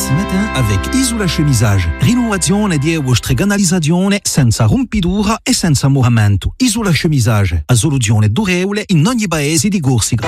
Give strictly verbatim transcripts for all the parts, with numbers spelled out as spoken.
questi matin avec Isola Chemisage. Rinnovazione di vostre canalizzazione senza rompitura e senza muramento. Isola Chemisage, a soluzione durevole in ogni paese di Corsica.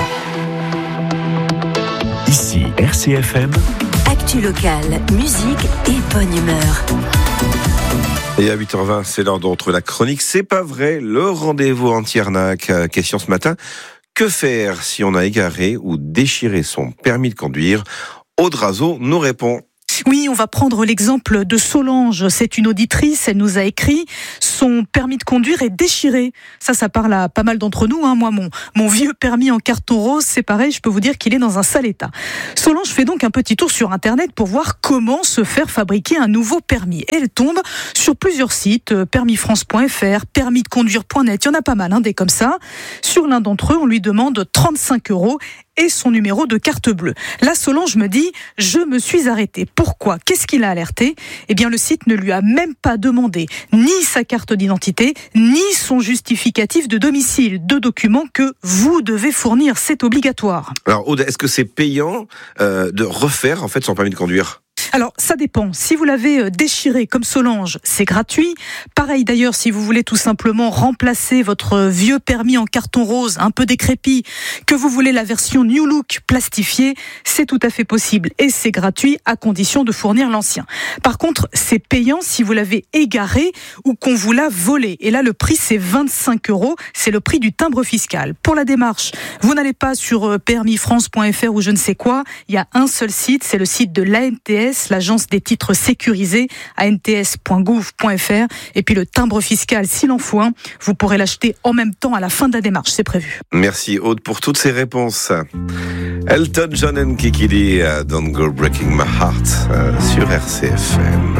Ici R C F M. Actu locale, musique et bonne humeur. Et à huit heures vingt, c'est l'heure de retrouver la chronique. C'est pas vrai, le rendez-vous anti-arnaque. Question ce matin, que faire si on a égaré ou déchiré son permis de conduire? Aude Razo nous répond. Oui, on va prendre l'exemple de Solange. C'est une auditrice, elle nous a écrit « Son permis de conduire est déchiré ». Ça, ça parle à pas mal d'entre nous. Hein. Moi, mon, mon vieux permis en carton rose, c'est pareil, je peux vous dire qu'il est dans un sale état. Solange fait donc un petit tour sur Internet pour voir comment se faire fabriquer un nouveau permis. Et elle tombe sur plusieurs sites, permis france point f r, permis de conduire point net, il y en a pas mal, hein, des comme ça. Sur l'un d'entre eux, on lui demande trente-cinq euros et son numéro de carte bleue. Là, Solange me dit « Je me suis arrêtée ». Pourquoi ? Qu'est-ce qui l'a alerté ? Eh bien, le site ne lui a même pas demandé ni sa carte d'identité, ni son justificatif de domicile. Deux documents que vous devez fournir, c'est obligatoire. Alors, Aude, est-ce que c'est payant euh, de refaire en fait son permis de conduire ? Alors, ça dépend. Si vous l'avez déchiré comme Solange, c'est gratuit. Pareil d'ailleurs, si vous voulez tout simplement remplacer votre vieux permis en carton rose, un peu décrépit, que vous voulez la version New Look plastifiée, c'est tout à fait possible. Et c'est gratuit à condition de fournir l'ancien. Par contre, c'est payant si vous l'avez égaré ou qu'on vous l'a volé. Et là, le prix, c'est vingt-cinq euros. C'est le prix du timbre fiscal. Pour la démarche, vous n'allez pas sur permis france point f r ou je ne sais quoi. Il y a un seul site, c'est le site de l'A N T S, l'agence des titres sécurisés, a n t s point gouv point f r. Et puis le timbre fiscal, s'il en faut un, vous pourrez l'acheter en même temps à la fin de la démarche, c'est prévu. Merci Aude pour toutes ces réponses. Elton John and Kiki Dee, uh, Don't Go Breaking My Heart uh, sur R C F M.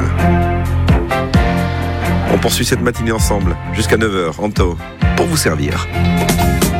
On poursuit cette matinée ensemble jusqu'à neuf heures, Anto, pour vous servir.